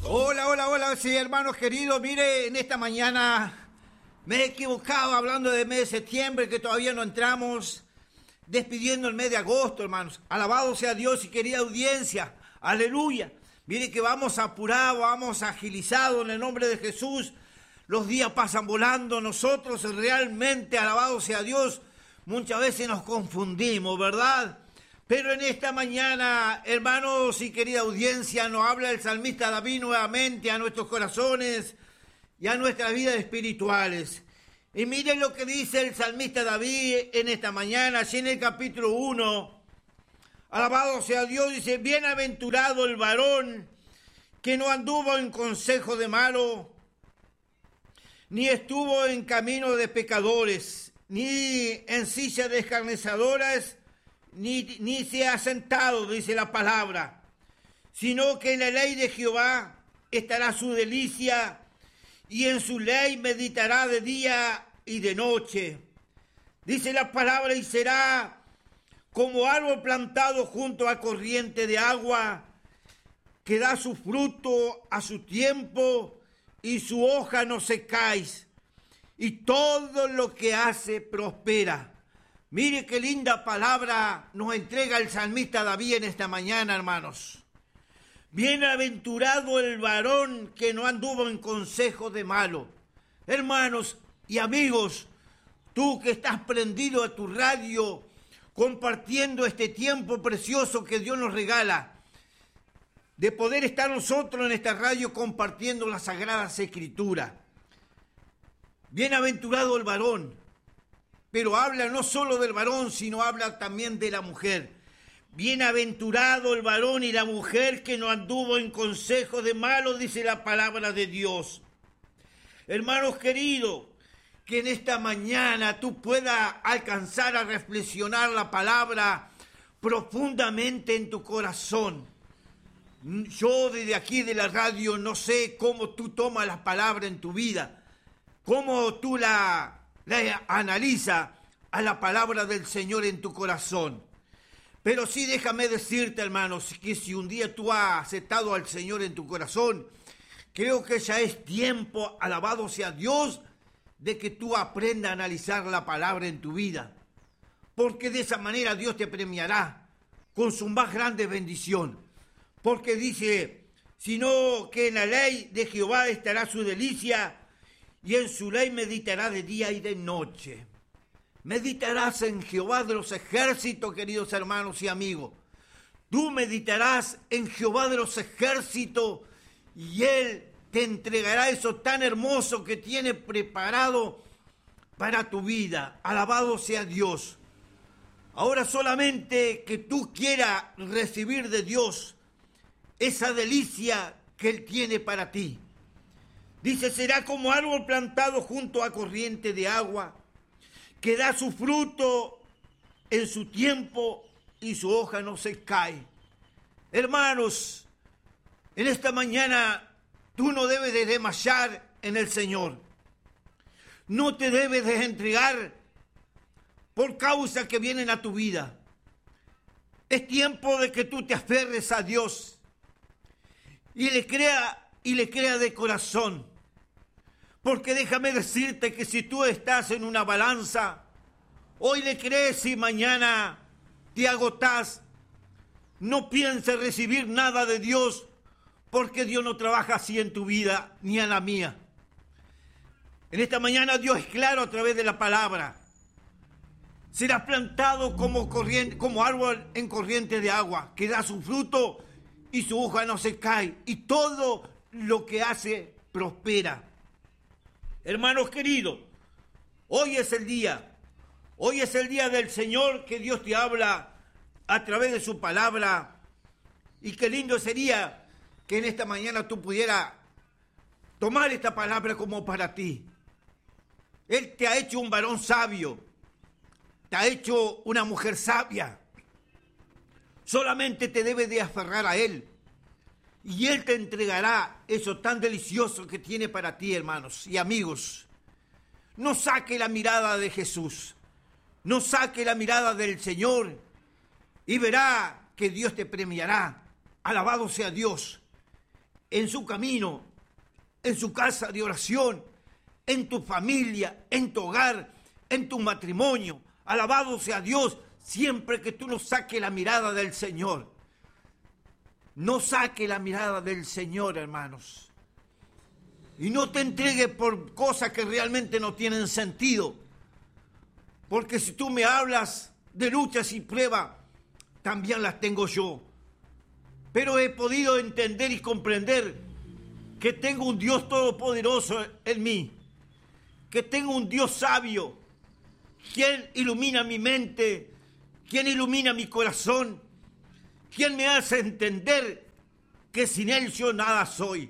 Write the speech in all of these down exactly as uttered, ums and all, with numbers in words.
Hola, hola, hola, sí, hermanos queridos. Mire, en esta mañana me he equivocado hablando del mes de septiembre, que todavía no entramos, despidiendo el mes de agosto, hermanos. Alabado sea Dios y querida audiencia. Aleluya. Mire que vamos apurados, vamos agilizados en el nombre de Jesús. Los días pasan volando. Nosotros realmente, alabado sea Dios, muchas veces nos confundimos, ¿verdad? Pero en esta mañana, hermanos y querida audiencia, nos habla el salmista David nuevamente a nuestros corazones y a nuestras vidas espirituales. Y miren lo que dice el salmista David en esta mañana, allí en el capítulo uno. Alabado sea Dios, dice: bienaventurado el varón que no anduvo en consejo de malo, ni estuvo en camino de pecadores, ni en silla de escarnecedores, Ni, ni se ha sentado, dice la palabra, sino que en la ley de Jehová estará su delicia, y en su ley meditará de día y de noche. Dice la palabra: y será como árbol plantado junto a corriente de agua, que da su fruto a su tiempo, y su hoja no se cae, y todo lo que hace prospera. Mire qué linda palabra nos entrega el salmista David en esta mañana, hermanos. Bienaventurado el varón que no anduvo en consejo de malo. Hermanos y amigos, tú que estás prendido a tu radio, compartiendo este tiempo precioso que Dios nos regala, de poder estar nosotros en esta radio compartiendo las Sagradas Escrituras. Bienaventurado el varón. Pero habla no solo del varón, sino habla también de la mujer. Bienaventurado el varón y la mujer que no anduvo en consejo de malo, dice la palabra de Dios. Hermanos queridos, que en esta mañana tú puedas alcanzar a reflexionar la palabra profundamente en tu corazón. Yo desde aquí de la radio no sé cómo tú tomas la palabra en tu vida, cómo tú la... La analiza a la palabra del Señor en tu corazón. Pero sí déjame decirte, hermanos, que si un día tú has aceptado al Señor en tu corazón, creo que ya es tiempo, alabado sea Dios, de que tú aprendas a analizar la palabra en tu vida. Porque de esa manera Dios te premiará con su más grande bendición. Porque dice, sino que en la ley de Jehová estará su delicia, y en su ley meditará de día y de noche. Meditarás en Jehová de los ejércitos, queridos hermanos y amigos. Tú meditarás en Jehová de los ejércitos y Él te entregará eso tan hermoso que tiene preparado para tu vida. Alabado sea Dios. Ahora solamente que tú quieras recibir de Dios esa delicia que Él tiene para ti. Dice: será como árbol plantado junto a corriente de agua, que da su fruto en su tiempo y su hoja no se cae. Hermanos, en esta mañana tú no debes de desmayar en el Señor. No te debes de entregar por causa que vienen a tu vida. Es tiempo de que tú te aferres a Dios y le crea y le crea de corazón. Porque déjame decirte que si tú estás en una balanza, hoy le crees y mañana te agotás, no pienses recibir nada de Dios, porque Dios no trabaja así en tu vida ni en la mía. En esta mañana Dios es claro a través de la palabra. Serás plantado como, corriente, como árbol en corriente de agua, que da su fruto y su hoja no se cae, y todo lo que hace prospera. Hermanos queridos, hoy es el día, hoy es el día del Señor, que Dios te habla a través de su palabra, y qué lindo sería que en esta mañana tú pudieras tomar esta palabra como para ti. Él te ha hecho un varón sabio, te ha hecho una mujer sabia. Solamente te debes de aferrar a Él. Y Él te entregará eso tan delicioso que tiene para ti, hermanos y amigos. No saque la mirada de Jesús. No saque la mirada del Señor. Y verá que Dios te premiará. Alabado sea Dios. en su camino, en su casa de oración, en tu familia, en tu hogar, en tu matrimonio. Alabado sea Dios, siempre que tú no saques la mirada del Señor. No saque la mirada del Señor, hermanos. Y no te entregues por cosas que realmente no tienen sentido. Porque si tú me hablas de luchas y pruebas, también las tengo yo. Pero he podido entender y comprender que tengo un Dios todopoderoso en mí. Que tengo un Dios sabio, quien ilumina mi mente, quien ilumina mi corazón, quien me hace entender que sin Él yo nada soy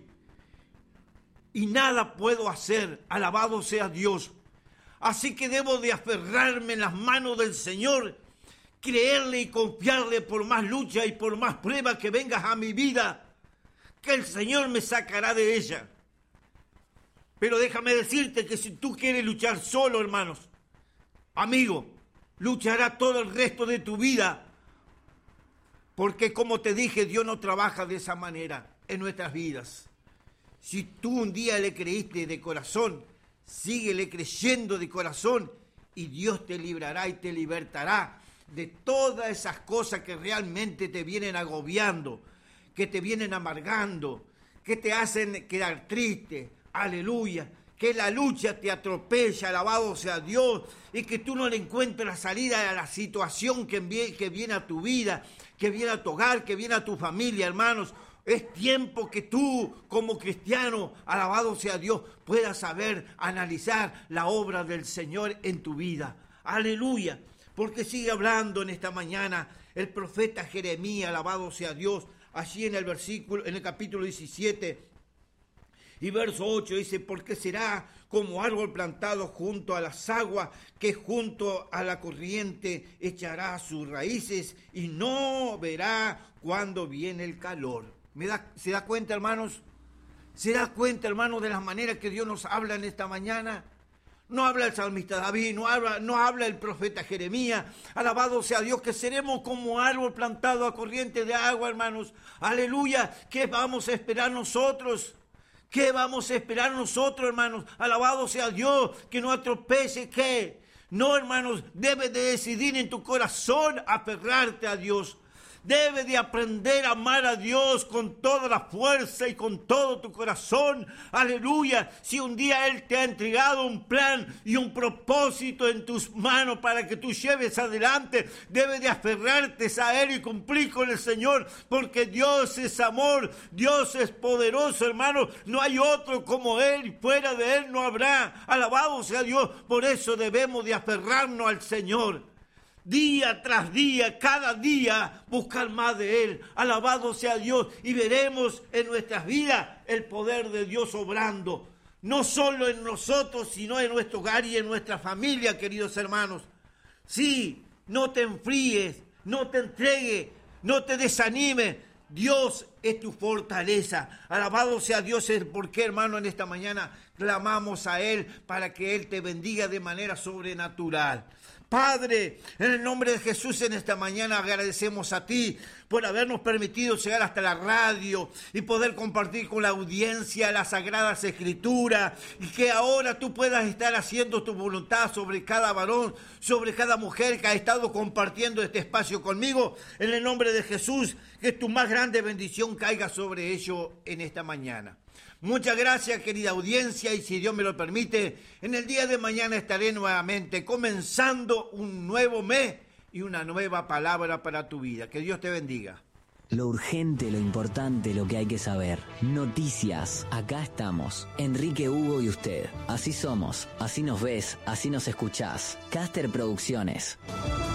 y nada puedo hacer. Alabado sea Dios. Así que debo de aferrarme en las manos del Señor, creerle y confiarle por más lucha y por más pruebas que vengas a mi vida, que el Señor me sacará de ella. Pero déjame decirte que si tú quieres luchar solo, hermanos, amigo, luchará todo el resto de tu vida. Porque como te dije, Dios no trabaja de esa manera en nuestras vidas. Si tú un día le creíste de corazón, síguele creyendo de corazón y Dios te librará y te libertará de todas esas cosas que realmente te vienen agobiando, que te vienen amargando, que te hacen quedar triste. Aleluya, que la lucha te atropella, alabado sea Dios, y que tú no le encuentres la salida a la situación que viene, que viene a tu vida, que viene a tu hogar, que viene a tu familia, hermanos. Es tiempo que tú, como cristiano, alabado sea Dios, puedas saber analizar la obra del Señor en tu vida. Aleluya, porque sigue hablando en esta mañana el profeta Jeremías, alabado sea Dios, allí en el versículo, en el capítulo diecisiete, y verso ocho dice, porque será como árbol plantado junto a las aguas, que junto a la corriente echará sus raíces y no verá cuando viene el calor. ¿Me da, ¿Se da cuenta, hermanos? ¿Se da cuenta, hermanos, de las maneras que Dios nos habla en esta mañana? No habla el salmista David, no habla, no habla el profeta Jeremías. Alabado sea Dios, que seremos como árbol plantado a corriente de agua, hermanos. Aleluya, ¿qué vamos a esperar nosotros? ¿Qué vamos a esperar nosotros, hermanos? Alabado sea Dios, que no atropelle, ¿qué? No, hermanos, debes de decidir en tu corazón aferrarte a Dios. Debes de aprender a amar a Dios con toda la fuerza y con todo tu corazón. Aleluya. Si un día Él te ha entregado un plan y un propósito en tus manos para que tú lleves adelante, debes de aferrarte a Él y cumplir con el Señor, porque Dios es amor, Dios es poderoso, hermano. No hay otro como Él y fuera de Él no habrá. Alabado sea Dios. Por eso debemos de aferrarnos al Señor. Día tras día, cada día, buscar más de Él. Alabado sea Dios. Y veremos en nuestras vidas el poder de Dios obrando. No solo en nosotros, sino en nuestro hogar y en nuestra familia, queridos hermanos. Sí, no te enfríes, no te entregues, no te desanimes. Dios es tu fortaleza. Alabado sea Dios. Es porque, hermano, en esta mañana clamamos a Él para que Él te bendiga de manera sobrenatural. Padre, en el nombre de Jesús, en esta mañana agradecemos a ti por habernos permitido llegar hasta la radio y poder compartir con la audiencia las Sagradas Escrituras, y que ahora tú puedas estar haciendo tu voluntad sobre cada varón, sobre cada mujer que ha estado compartiendo este espacio conmigo. En el nombre de Jesús, que tu más grande bendición caiga sobre ellos en esta mañana. Muchas gracias, querida audiencia, y si Dios me lo permite, en el día de mañana estaré nuevamente comenzando un nuevo mes y una nueva palabra para tu vida. Que Dios te bendiga. Lo urgente, lo importante, lo que hay que saber. Noticias. Acá estamos. Enrique, Hugo y usted. Así somos, así nos ves, así nos escuchás. Caster Producciones.